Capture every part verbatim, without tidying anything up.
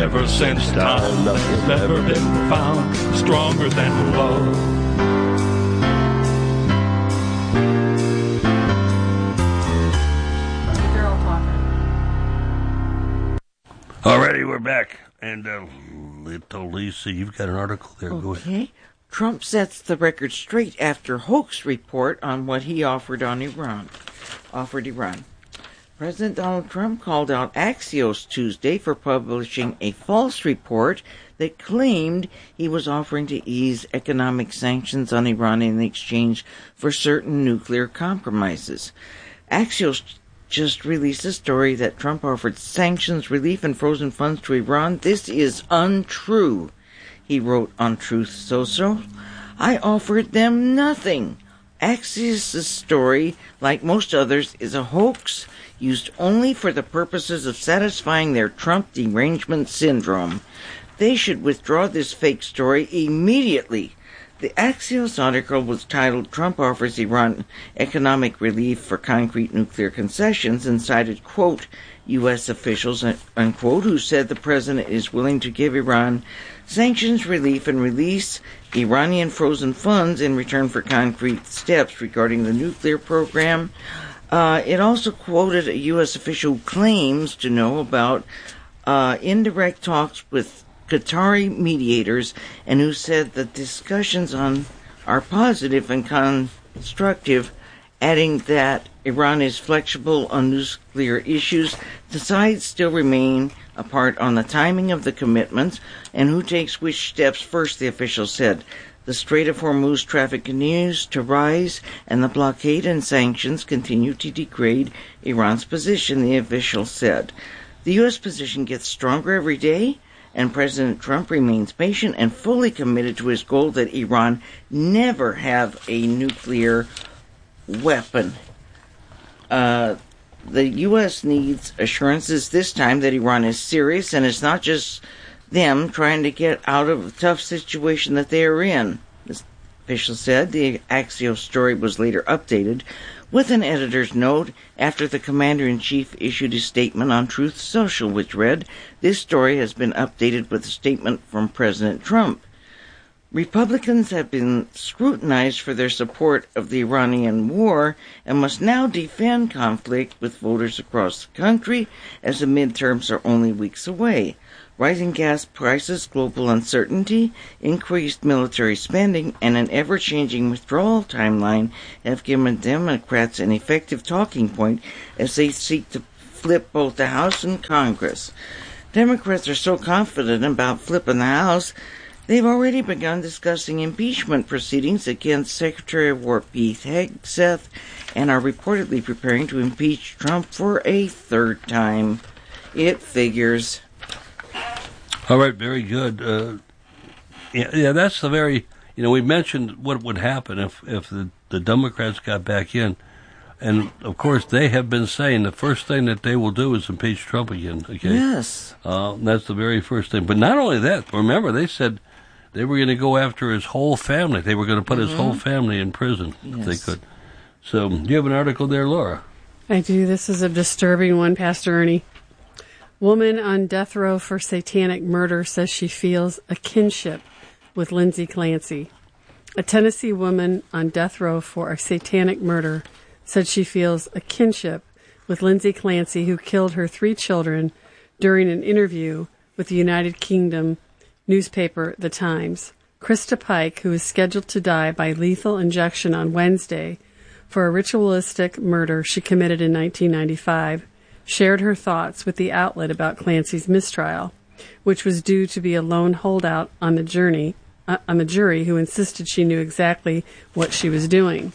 Ever since time, nothing's ever been found stronger than love. Alrighty, we're back. And uh, little Lisa, you've got an article there. Okay. Go ahead. Trump sets the record straight after hoax report on what he offered on Iran. Offered Iran. President Donald Trump called out Axios Tuesday for publishing a false report that claimed he was offering to ease economic sanctions on Iran in exchange for certain nuclear compromises. Axios just released a story that Trump offered sanctions relief and frozen funds to Iran. This is untrue, he wrote on Truth Social. I offered them nothing. Axios' story, like most others, is a hoax used only for the purposes of satisfying their Trump derangement syndrome. They should withdraw this fake story immediately. The Axios article was titled Trump Offers Iran Economic Relief for Concrete Nuclear Concessions and cited, quote, U S officials, unquote, who said the president is willing to give Iran sanctions relief and release Iranian frozen funds in return for concrete steps regarding the nuclear program. Uh, it also quoted a U S official who claims to know about uh, indirect talks with Qatari mediators and who said that discussions on are positive and constructive, adding that Iran is flexible on nuclear issues. The sides still remain apart on the timing of the commitments and who takes which steps first, the official said. The Strait of Hormuz traffic continues to rise, and the blockade and sanctions continue to degrade Iran's position, the official said. The U S position gets stronger every day, and President Trump remains patient and fully committed to his goal that Iran never have a nuclear weapon. Uh, the U S needs assurances this time that Iran is serious and it's not just them trying to get out of a tough situation that they are in. The official said the Axios story was later updated with an editor's note after the commander-in-chief issued a statement on Truth Social, which read, this story has been updated with a statement from President Trump. Republicans have been scrutinized for their support of the Iranian war and must now defend conflict with voters across the country as the midterms are only weeks away. Rising gas prices, global uncertainty, increased military spending, and an ever-changing withdrawal timeline have given Democrats an effective talking point as they seek to flip both the House and Congress. Democrats are so confident about flipping the House, they've already begun discussing impeachment proceedings against Secretary of War Pete Hegseth and are reportedly preparing to impeach Trump for a third time. It figures. All right, very good. Uh, yeah, yeah, that's the very, you know, we mentioned what would happen if, if the, the Democrats got back in. And, of course, they have been saying the first thing that they will do is impeach Trump again. Okay? Yes. Uh, that's the very first thing. But not only that, remember, they said they were going to go after his whole family. They were going to put mm-hmm. his whole family in prison yes. if they could. So, do you have an article there, Laura? I do. This is a disturbing one, Pastor Ernie. Woman on death row for satanic murder says she feels a kinship with Lindsay Clancy. A Tennessee woman on death row for a satanic murder said she feels a kinship with Lindsay Clancy, who killed her three children during an interview with the United Kingdom newspaper The Times. Krista Pike, who is scheduled to die by lethal injection on Wednesday for a ritualistic murder she committed in nineteen ninety-five, shared her thoughts with the outlet about Clancy's mistrial, which was due to be a lone holdout on the journey, uh, on the jury who insisted she knew exactly what she was doing.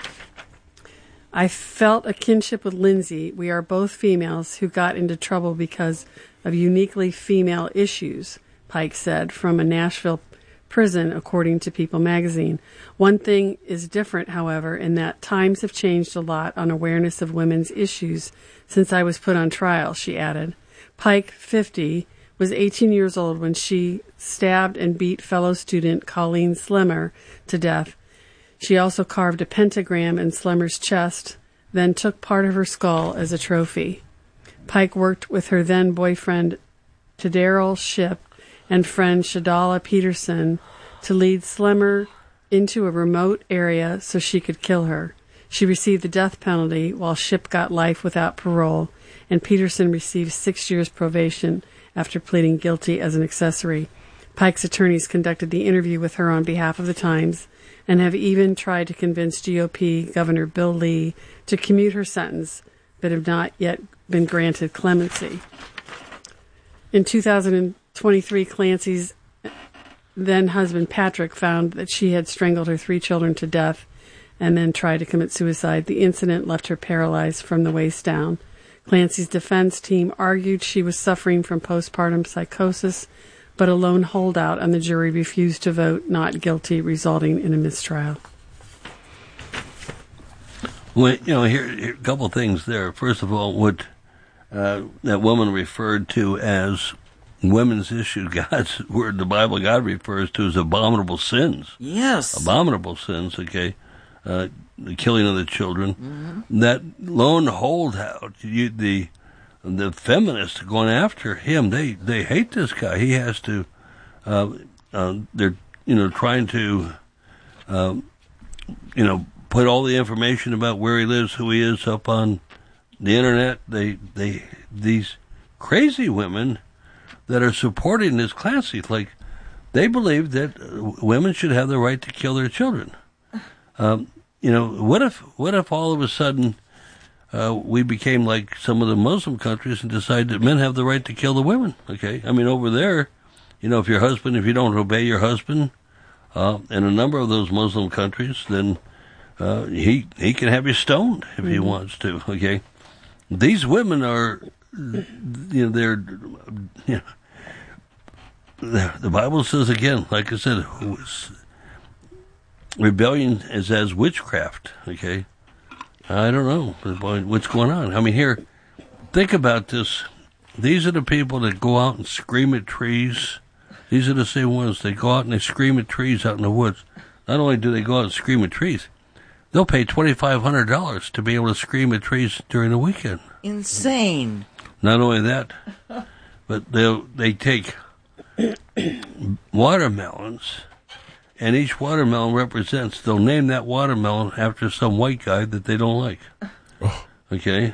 I felt a kinship with Lindsay. We are both females who got into trouble because of uniquely female issues, Pike said from a Nashville prison, according to People magazine. One thing is different, however, in that times have changed a lot on awareness of women's issues since I was put on trial, she added. Pike, fifty, was eighteen years old when she stabbed and beat fellow student Colleen Slemmer to death. She also carved a pentagram in Slemmer's chest, then took part of her skull as a trophy. Pike worked with her then boyfriend to Daryl Shipp and friend Shadala Peterson to lead Slemmer into a remote area so she could kill her. She received the death penalty while Shipp got life without parole, and Peterson received six years probation after pleading guilty as an accessory. Pike's attorneys conducted the interview with her on behalf of the Times and have even tried to convince G O P Governor Bill Lee to commute her sentence, but have not yet been granted clemency. In two thousand twenty-three, Clancy's then-husband Patrick found that she had strangled her three children to death and then tried to commit suicide. The incident left her paralyzed from the waist down. Clancy's defense team argued she was suffering from postpartum psychosis, but a lone holdout on the jury refused to vote not guilty, resulting in a mistrial. Well, you know, here, here a couple of things there. First of all, what uh, that woman referred to as women's issue, God's word, the Bible, God refers to as abominable sins. Yes. Abominable sins, okay. Uh, the killing of the children. Mm-hmm. That lone holdout, you, the the feminists going after him, they, they hate this guy. He has to, uh, uh, they're, you know, trying to, uh, you know, put all the information about where he lives, who he is, up on the internet. They, they, these crazy women that are supporting this Clancy, like, they believe that women should have the right to kill their children. Um, you know, what if, what if all of a sudden, uh, we became like some of the Muslim countries and decided that men have the right to kill the women? Okay. I mean, over there, you know, if your husband, if you don't obey your husband, uh, in a number of those Muslim countries, then, uh, he, he can have you stoned if mm-hmm. he wants to. Okay. These women are, you know, they're, you know, the Bible says again, like I said, rebellion is as witchcraft, okay? I don't know what's going on. I mean, here, think about this. These are the people that go out and scream at trees. These are the same ones that go out and they scream at trees out in the woods. Not only do they go out and scream at trees, they'll pay twenty-five hundred dollars to be able to scream at trees during the weekend. Insane. Not only that, but they they take watermelons, and each watermelon represents, they'll name that watermelon after some white guy that they don't like. Okay?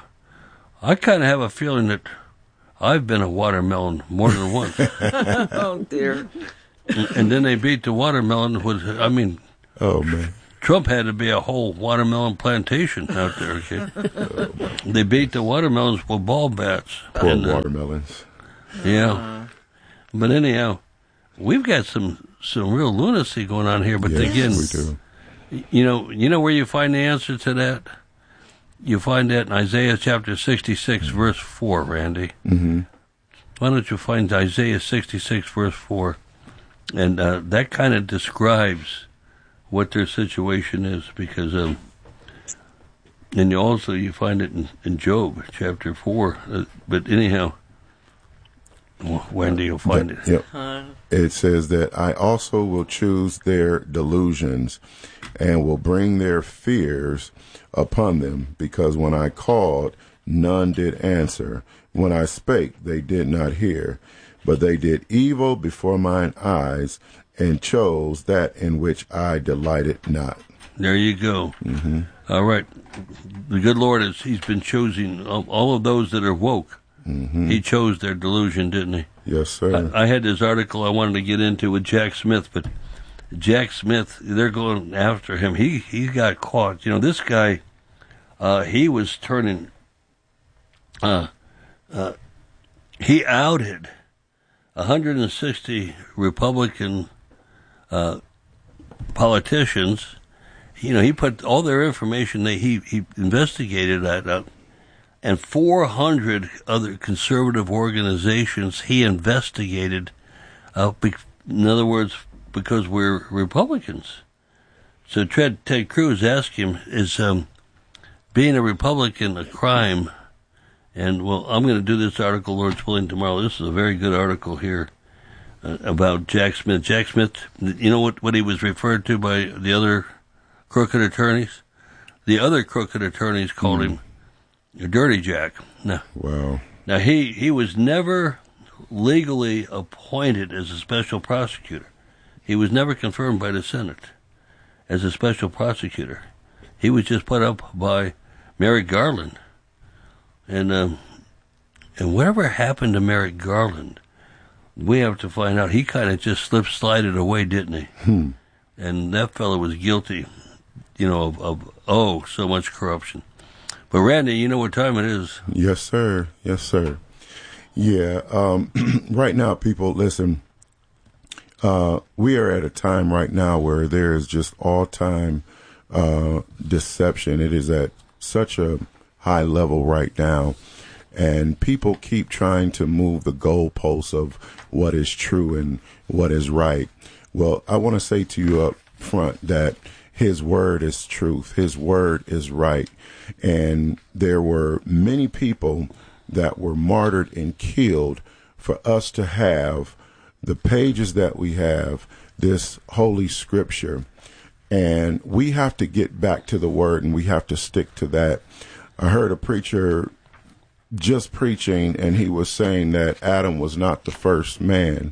I kind of have a feeling that I've been a watermelon more than once. Oh, dear. And, and then they beat the watermelon with, I mean, oh, man. Trump had to be a whole watermelon plantation out there, okay? Oh, they beat the watermelons with ball bats. Poor and, uh, watermelons. Yeah. Uh, But anyhow, we've got some, some real lunacy going on here. But yes, again, we do. you know, you know where you find the answer to that? You find that in Isaiah chapter sixty-six, mm-hmm. verse four, Randy. Mm-hmm. Why don't you find Isaiah sixty-six, verse four? And uh, that kind of describes what their situation is, because, um, and you also, you find it in, in Job chapter four. Uh, but anyhow, Wendy, you'll find that, it. Yep. Uh, it says that I also will choose their delusions and will bring their fears upon them, because when I called, none did answer. When I spake, they did not hear. But they did evil before mine eyes and chose that in which I delighted not. There you go. Mm-hmm. All right. The good Lord, is, he's been choosing all of those that are woke. Mm-hmm. He chose their delusion, didn't he? Yes, sir. I, I had this article I wanted to get into with Jack Smith, but Jack Smith, they're going after him. He he got caught. You know, this guy, uh, he was turning, uh, uh, he outed one hundred sixty Republican uh, politicians. You know, he put all their information that he, he investigated that up. And four hundred other conservative organizations he investigated, uh, be, in other words, because we're Republicans. So Ted, Ted Cruz asked him, is um, being a Republican a crime? And, well, I'm going to do this article, Lord's willing, tomorrow. This is a very good article here uh, about Jack Smith. Jack Smith, you know what, what he was referred to by the other crooked attorneys? The other crooked attorneys called mm. him Dirty Jack. Now, wow. Now he, he was never legally appointed as a special prosecutor. He was never confirmed by the Senate as a special prosecutor. He was just put up by Merrick Garland. And um, and whatever happened to Merrick Garland, we have to find out. He kind of just slip slided away, didn't he? Hmm. And that fellow was guilty, you know, of, of oh, so much corruption. But Randy, you know what time it is? Yes, sir. Yes, sir. Yeah. Um, right now, people, listen. Uh, we are at a time right now where there is just all-time uh, deception. It is at such a high level right now, and people keep trying to move the goalposts of what is true and what is right. Well, I want to say to you up front that His word is truth. His word is right. And there were many people that were martyred and killed for us to have the pages that we have, this holy scripture. And we have to get back to the word, and we have to stick to that. I heard a preacher just preaching, and he was saying that Adam was not the first man.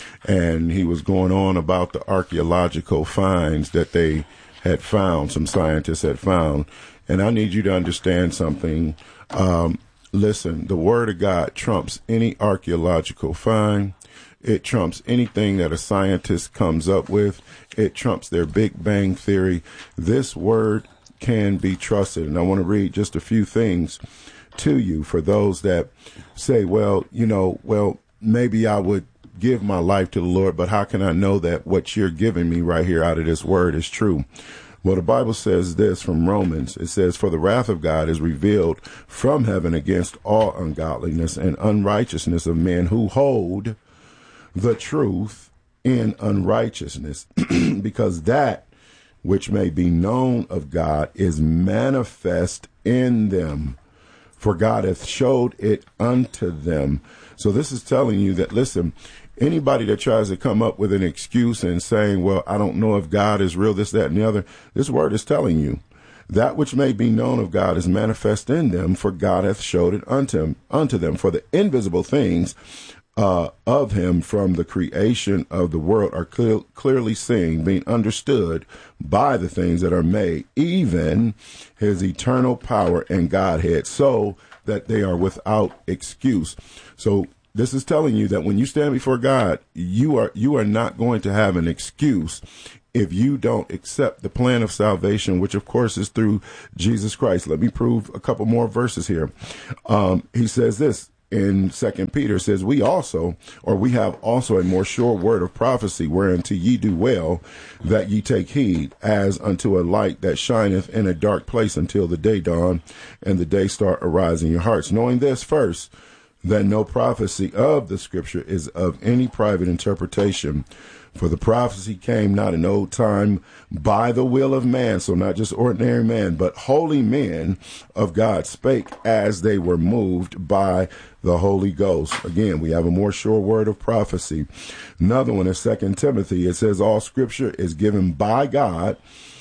And he was going on about the archaeological finds that they had found, some scientists had found. And I need you to understand something. Um, listen, the word of God trumps any archaeological find. It trumps anything that a scientist comes up with. It trumps their Big Bang Theory. This word can be trusted. And I want to read just a few things to you for those that say, well, you know, well, maybe I would give my life to the Lord, but how can I know that what you're giving me right here out of this word is true? Well, the Bible says this from Romans. It says, for the wrath of God is revealed from heaven against all ungodliness and unrighteousness of men who hold the truth in unrighteousness, because that which may be known of God is manifest in them, for God hath showed it unto them. So this is telling you that, listen, anybody that tries to come up with an excuse and saying, well, I don't know if God is real, this, that, and the other, this word is telling you that which may be known of God is manifest in them, for God hath showed it unto him, unto them. For the invisible things uh, of him from the creation of the world are clear, clearly seen, being understood by the things that are made, even his eternal power and Godhead, so that they are without excuse. So this is telling you that when you stand before God, you are you are not going to have an excuse if you don't accept the plan of salvation, which of course is through Jesus Christ. Let me prove a couple more verses here. Um, he says this in Second Peter, says, we also, or we have also a more sure word of prophecy, whereunto ye do well that ye take heed, as unto a light that shineth in a dark place until the day dawn and the day star arise in your hearts. Knowing this first, that no prophecy of the scripture is of any private interpretation. For the prophecy came not in old time by the will of man, so not just ordinary man, but holy men of God spake as they were moved by the Holy Ghost. Again, we have a more sure word of prophecy. Another one is Second Timothy. It says all scripture is given by God.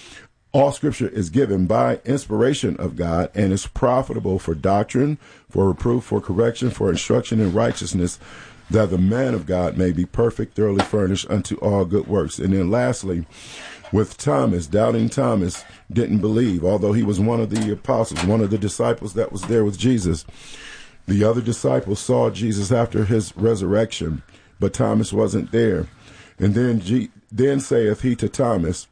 All scripture is given by inspiration of God and is profitable for doctrine, for reproof, for correction, for instruction in righteousness, that the man of God may be perfect, thoroughly furnished unto all good works. And then lastly, with Thomas, doubting Thomas didn't believe, although he was one of the apostles, one of the disciples that was there with Jesus. The other disciples saw Jesus after his resurrection, but Thomas wasn't there. And then, G- then saith he to Thomas,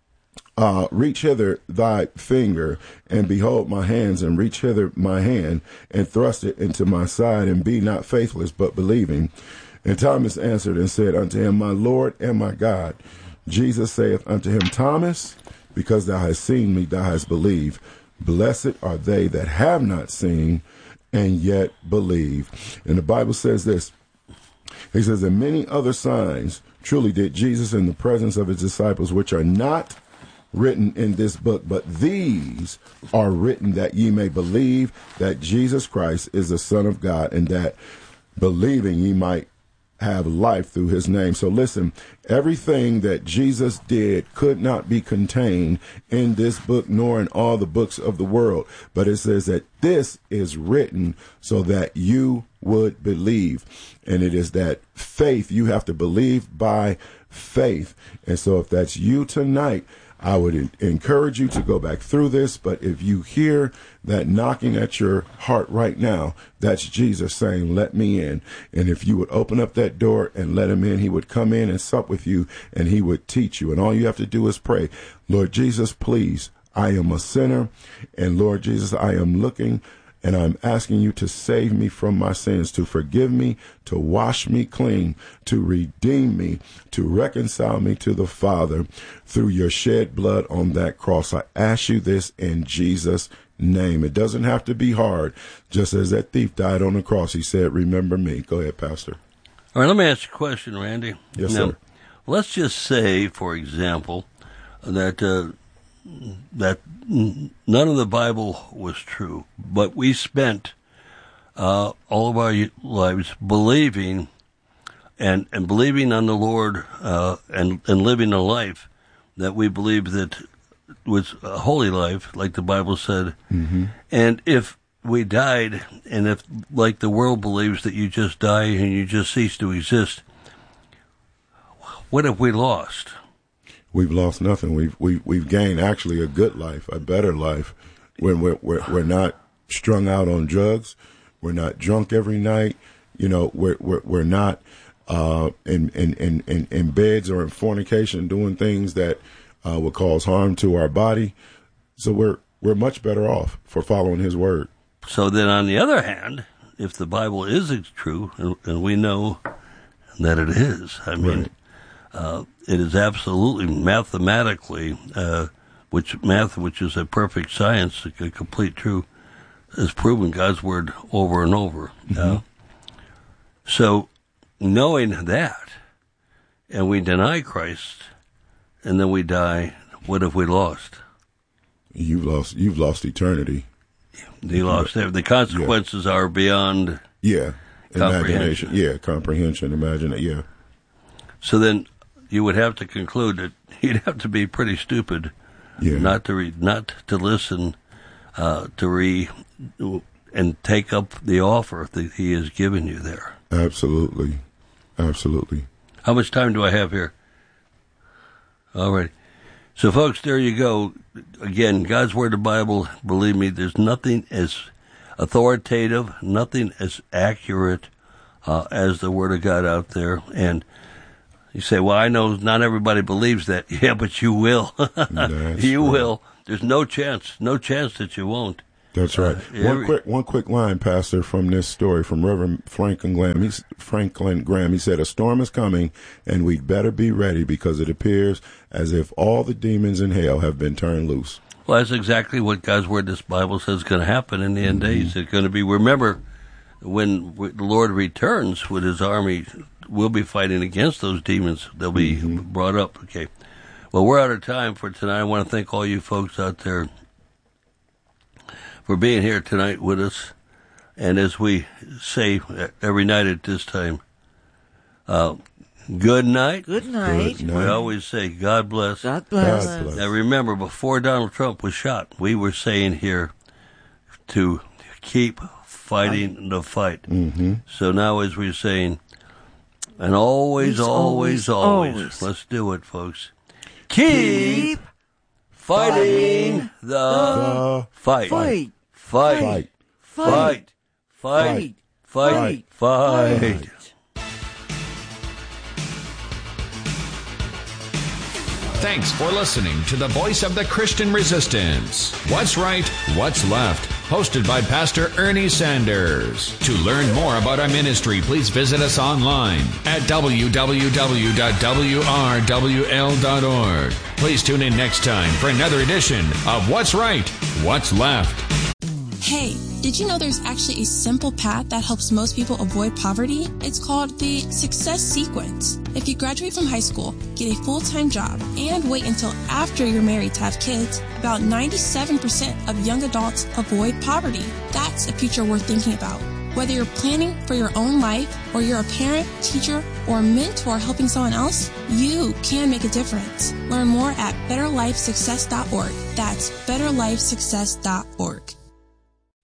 Uh, reach hither thy finger, and behold my hands, and reach hither my hand, and thrust it into my side, and be not faithless, but believing. And Thomas answered and said unto him, my Lord and my God. Jesus saith unto him, Thomas, because thou hast seen me, thou hast believed. Blessed are they that have not seen, and yet believe. And the Bible says this. He says, and many other signs truly did Jesus in the presence of his disciples, which are not written in this book, but these are written that ye may believe that Jesus Christ is the Son of God, and that believing ye might have life through his name. So listen, everything that Jesus did could not be contained in this book, nor in all the books of the world. But it says that this is written so that you would believe. And it is that faith. You have to believe by faith. And so if that's you tonight, I would en- encourage you to go back through this. But if you hear that knocking at your heart right now, that's Jesus saying, let me in. And if you would open up that door and let him in, he would come in and sup with you, and he would teach you. And all you have to do is pray, Lord Jesus, please, I am a sinner. And Lord Jesus, I am looking and I'm asking you to save me from my sins, to forgive me, to wash me clean, to redeem me, to reconcile me to the Father through your shed blood on that cross. I ask you this in Jesus' name. It doesn't have to be hard. Just as that thief died on the cross, he said, remember me. Go ahead, Pastor. All right, let me ask you a question, Randy. Yes, now, sir. Let's just say, for example, that uh, that none of the Bible was true, but we spent uh, all of our lives believing and and believing on the Lord uh, and and living a life that we believe that was a holy life, like the Bible said. Mm-hmm. And if we died, and if, like the world believes, that you just die and you just cease to exist, what have we lost? We've lost nothing. We've we've we've gained actually a good life, a better life. When we're we're we're not strung out on drugs, we're not drunk every night. You know, we're we're we're not uh, in, in in in in beds or in fornication doing things that uh, will cause harm to our body. So we're we're much better off for following His word. So then, on the other hand, if the Bible is true, and, and we know that it is, I mean. Right. Uh, it is absolutely mathematically, uh, which math, which is a perfect science, a complete truth, has proven God's word over and over. Mm-hmm. Uh, so, knowing that, and we deny Christ, and then we die, what have we lost? You've lost. You've lost eternity. You lost everything. The consequences yeah. are beyond. Yeah, imagination. Yeah, comprehension. Imagine it. Yeah. So then, you would have to conclude that you'd have to be pretty stupid, yeah. not to read, not to listen, uh, to re, and take up the offer that He has given you there. Absolutely, absolutely. How much time do I have here? All right. So, folks, there you go. Again, God's Word, the Bible. Believe me, there's nothing as authoritative, nothing as accurate uh, as the Word of God out there, and. You say, well, I know not everybody believes that. Yeah, but you will. you right. will. There's no chance, no chance that you won't. That's right. Uh, one every, quick, one quick line, Pastor, from this story from Reverend Franklin Graham. He's, Franklin Graham. He said, "A storm is coming, and we'd better be ready because it appears as if all the demons in hell have been turned loose." Well, that's exactly what God's Word, this Bible, says is going to happen in the end mm-hmm. days. It's going to be. Remember, when the Lord returns with His army. We'll be fighting against those demons. They'll be mm-hmm. brought up. Okay. Well, we're out of time for tonight. I want to thank all you folks out there for being here tonight with us. And as we say every night at this time, uh, good night. Good night. Good night. We always say, God bless. God bless. God bless. Now, remember, before Donald Trump was shot, we were saying here to keep fighting the fight. Mm-hmm. So now, as we're saying, and always, always, always, always, let's do it, folks. Keep, Keep fighting, fighting the, the fight. Fight. Fight. Fight. Fight. Fight. Fight. Fight. Fight. Thanks for listening to the Voice of the Christian Resistance. What's Right, What's Left? Hosted by Pastor Ernie Sanders. To learn more about our ministry, please visit us online at w w w dot w r w l dot org. Please tune in next time for another edition of What's Right, What's Left. Hey, did you know there's actually a simple path that helps most people avoid poverty? It's called the Success Sequence. If you graduate from high school, get a full-time job, and wait until after you're married to have kids, about ninety-seven percent of young adults avoid poverty. That's a future worth thinking about. Whether you're planning for your own life, or you're a parent, teacher, or mentor helping someone else, you can make a difference. Learn more at better life success dot org. That's better life success dot org.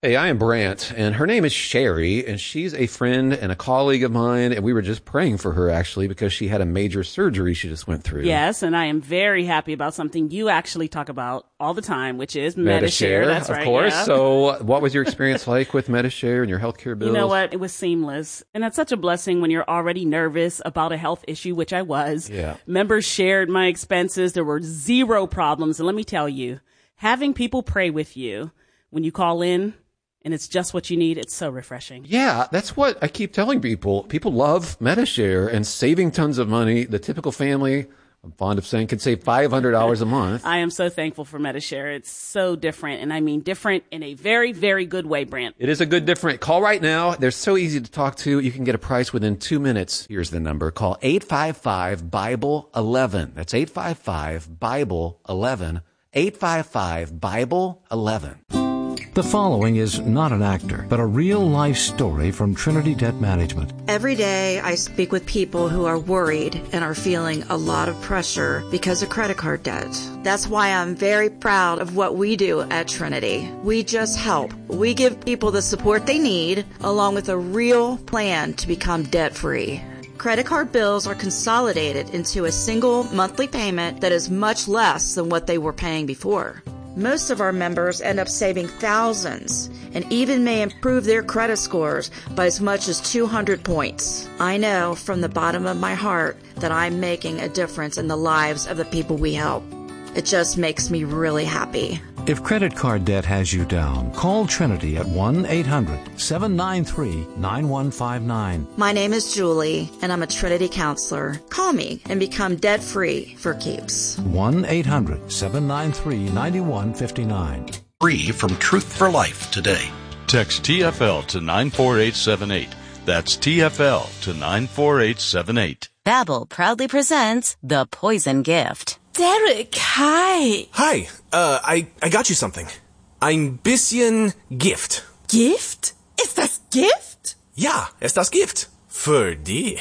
Hey, I am Brant, and her name is Sherry, and she's a friend and a colleague of mine, and we were just praying for her, actually, because she had a major surgery she just went through. Yes, and I am very happy about something you actually talk about all the time, which is Metashare. Metashare. That's of right, course. yeah. So what was your experience like with Metashare and your healthcare bills? You know what? It was seamless. And that's such a blessing when you're already nervous about a health issue, which I was. Yeah. Members shared my expenses. There were zero problems. And let me tell you, having people pray with you when you call in, and it's just what you need, it's so refreshing. Yeah, that's what I keep telling people. People love Metashare and saving tons of money. The typical family, I'm fond of saying, can save five hundred dollars a month. I am so thankful for Metashare. It's so different, and I mean different in a very, very good way, Brant. It is a good different. Call right now. They're so easy to talk to. You can get a price within two minutes. Here's the number. Call eight five five, Bible eleven. That's eight five five, Bible eleven. eight five five, Bible eleven. The following is not an actor, but a real-life story from Trinity Debt Management. Every day I speak with people who are worried and are feeling a lot of pressure because of credit card debt. That's why I'm very proud of what we do at Trinity. We just help. We give people the support they need, along with a real plan to become debt-free. Credit card bills are consolidated into a single monthly payment that is much less than what they were paying before. Most of our members end up saving thousands and even may improve their credit scores by as much as two hundred points. I know from the bottom of my heart that I'm making a difference in the lives of the people we help. It just makes me really happy. If credit card debt has you down, call Trinity at one eight hundred, seven nine three, nine one five nine. My name is Julie, and I'm a Trinity counselor. Call me and become debt-free for keeps. one eight hundred, seven nine three, nine one five nine. Free from Truth for Life today. Text T F L to nine four eight seven eight. That's T F L to nine four eight seven eight. Babbel proudly presents The Poison Gift. Derek, hi. Hi, uh, I, I got you something. Ein bisschen Gift. Gift? Ist das Gift? Ja, ist das Gift. Für dich.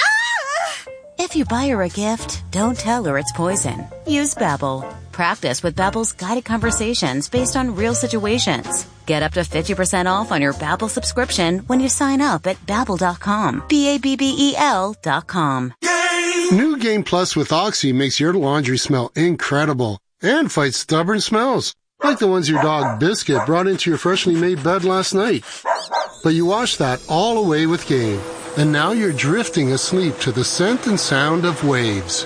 Ah! If you buy her a gift, don't tell her it's poison. Use Babbel. Practice with Babbel's guided conversations based on real situations. Get up to fifty percent off on your Babbel subscription when you sign up at Babbel dot com. B A B B E L dot com. New Game Plus with Oxy makes your laundry smell incredible and fights stubborn smells, like the ones your dog Biscuit brought into your freshly made bed last night. But you washed that all away with Game, and now you're drifting asleep to the scent and sound of waves.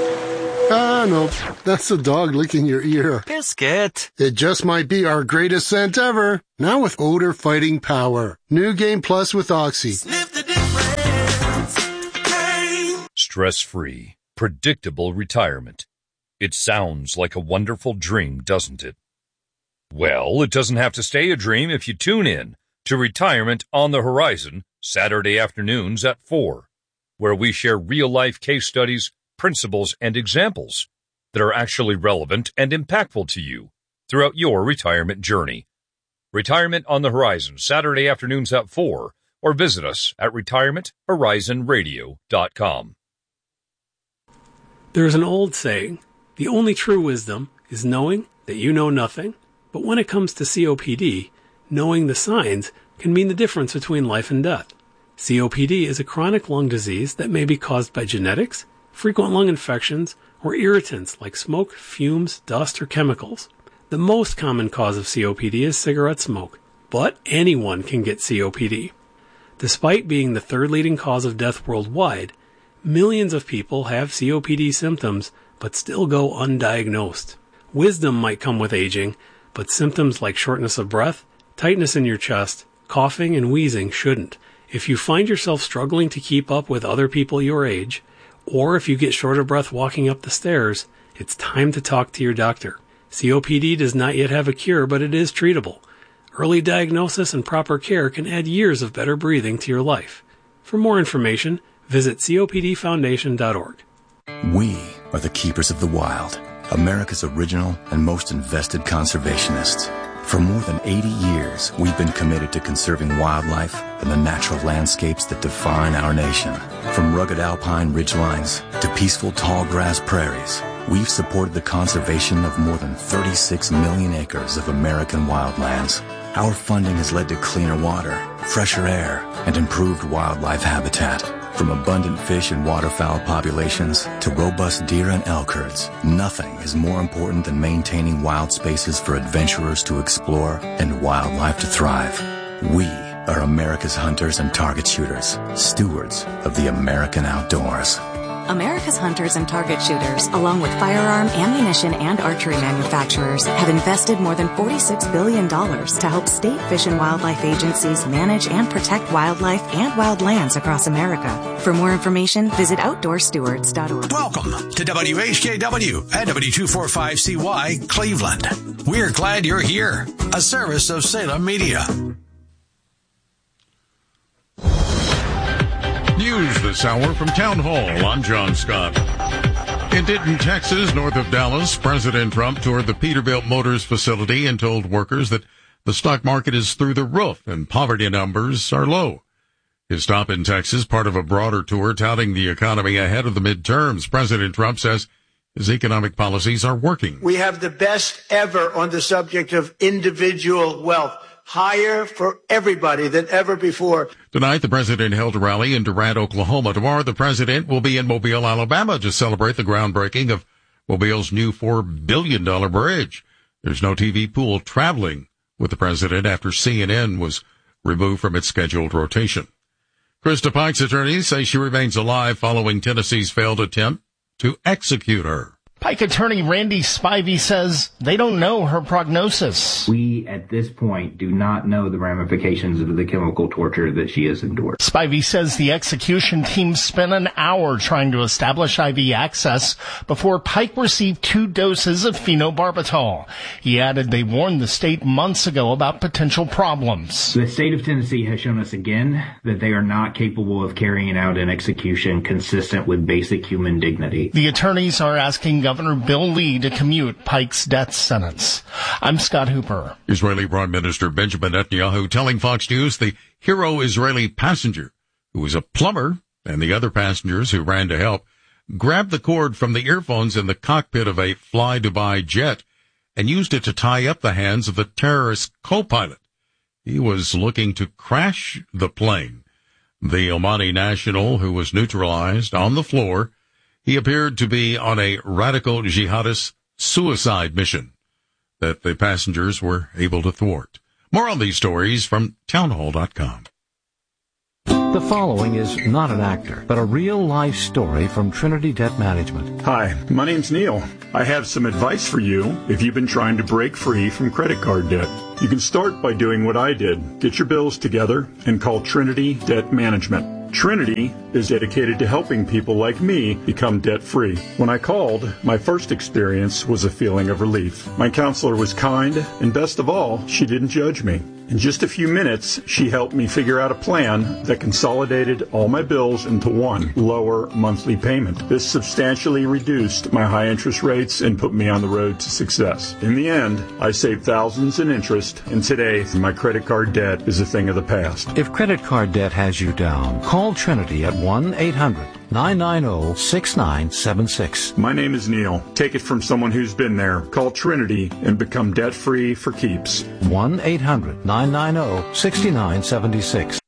Ah, no, that's the dog licking your ear. Biscuit. It just might be our greatest scent ever, now with odor-fighting power. New Game Plus with Oxy. Sniff the difference. Stress-free, predictable retirement. It sounds like a wonderful dream, doesn't it? Well, it doesn't have to stay a dream if you tune in to Retirement on the Horizon, Saturday afternoons at four, where we share real-life case studies, principles, and examples that are actually relevant and impactful to you throughout your retirement journey. Retirement on the Horizon, Saturday afternoons at four, or visit us at retirement horizon radio dot com. There's an old saying, the only true wisdom is knowing that you know nothing. But when it comes to C O P D, knowing the signs can mean the difference between life and death. C O P D is a chronic lung disease that may be caused by genetics, frequent lung infections, or irritants like smoke, fumes, dust, or chemicals. The most common cause of C O P D is cigarette smoke, but anyone can get C O P D. Despite being the third leading cause of death worldwide, millions of people have C O P D symptoms but still go undiagnosed. Wisdom might come with aging, but symptoms like shortness of breath, tightness in your chest, coughing, and wheezing shouldn't. If you find yourself struggling to keep up with other people your age, or if you get short of breath walking up the stairs, it's time to talk to your doctor. C O P D does not yet have a cure, but it is treatable. Early diagnosis and proper care can add years of better breathing to your life. For more information, visit copd foundation dot org. We are the keepers of the wild, America's original and most invested conservationists. For more than eighty years, we've been committed to conserving wildlife and the natural landscapes that define our nation. From rugged alpine ridgelines to peaceful tall grass prairies, we've supported the conservation of more than thirty-six million acres of American wildlands. Our funding has led to cleaner water, fresher air, and improved wildlife habitat. From abundant fish and waterfowl populations to robust deer and elk herds, nothing is more important than maintaining wild spaces for adventurers to explore and wildlife to thrive. We are America's hunters and target shooters, stewards of the American outdoors. America's hunters and target shooters, along with firearm, ammunition, and archery manufacturers, have invested more than forty-six billion dollars to help state fish and wildlife agencies manage and protect wildlife and wild lands across America. For more information, visit outdoor stewards dot org. Welcome to W H K W and W two forty-five C Y Cleveland. We're glad you're here. A service of Salem Media. News this hour from Town Hall. I'm John Scott. In Denton, Texas, north of Dallas, President Trump toured the Peterbilt Motors facility and told workers that the stock market is through the roof and poverty numbers are low. His stop in Texas, part of a broader tour touting the economy ahead of the midterms. President Trump says his economic policies are working. We have the best ever on the subject of individual wealth. Higher for everybody than ever before. Tonight, the president held a rally in Durant, Oklahoma. Tomorrow, the president will be in Mobile, Alabama to celebrate the groundbreaking of Mobile's new four billion dollars bridge. There's no T V pool traveling with the president after C N N was removed from its scheduled rotation. Krista Pike's attorneys say she remains alive following Tennessee's failed attempt to execute her. Pike attorney Randy Spivey says they don't know her prognosis. We, at this point, do not know the ramifications of the chemical torture that she has endured. Spivey says the execution team spent an hour trying to establish I V access before Pike received two doses of phenobarbital. He added they warned the state months ago about potential problems. The state of Tennessee has shown us again that they are not capable of carrying out an execution consistent with basic human dignity. The attorneys are asking Governor Bill Lee to commute Pike's death sentence. I'm Scott Hooper. Israeli Prime Minister Benjamin Netanyahu telling Fox News the hero Israeli passenger, who was a plumber, and the other passengers who ran to help, grabbed the cord from the earphones in the cockpit of a Fly Dubai jet and used it to tie up the hands of the terrorist co-pilot. He was looking to crash the plane. The Omani national, who was neutralized on the floor, he appeared to be on a radical jihadist suicide mission that the passengers were able to thwart. More on these stories from townhall dot com. The following is not an actor, but a real-life story from Trinity Debt Management. Hi, my name's Neil. I have some advice for you if you've been trying to break free from credit card debt. You can start by doing what I did. Get your bills together and call Trinity Debt Management. Trinity is dedicated to helping people like me become debt-free. When I called, my first experience was a feeling of relief. My counselor was kind, and best of all, she didn't judge me. In just a few minutes, she helped me figure out a plan that consolidated all my bills into one lower monthly payment. This substantially reduced my high interest rates and put me on the road to success. In the end, I saved thousands in interest, and today, my credit card debt is a thing of the past. If credit card debt has you down, call Trinity at one eight hundred nine nine zero six nine seven six. My name is Neil. Take it from someone who's been there. Call Trinity and become debt-free for keeps. one eight hundred nine nine zero six nine seven six.